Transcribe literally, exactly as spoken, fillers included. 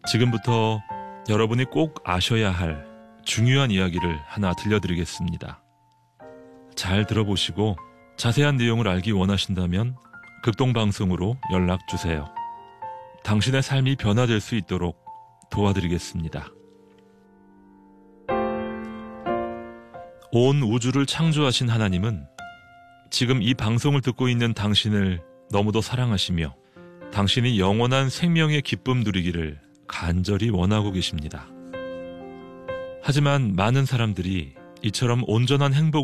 지금부터 여러분이 꼭 아셔야 할 중요한 이야기를 하나 들려드리겠습니다. 잘 들어보시고 자세한 내용을 알기 원하신다면 극동방송으로 연락주세요. 당신의 삶이 변화될 수 있도록 도와드리겠습니다. 온 우주를 창조하신 하나님은 지금 이 방송을 듣고 있는 당신을 너무도 사랑하시며 당신이 영원한 생명의 기쁨 누리기를 간절히 원하고 계십니다. 하지만 많은 사람들이 이처럼 온전한 행복을